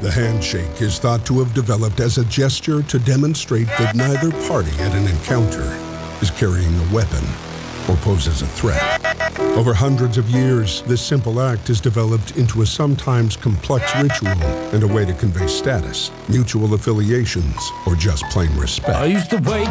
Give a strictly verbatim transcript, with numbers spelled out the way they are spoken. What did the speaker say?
The handshake is thought to have developed as a gesture to demonstrate that neither party at an encounter is carrying a weapon or poses a threat. Over hundreds of years, this simple act has developed into a sometimes complex ritual and a way to convey status, mutual affiliations, or just plain respect. I used to wake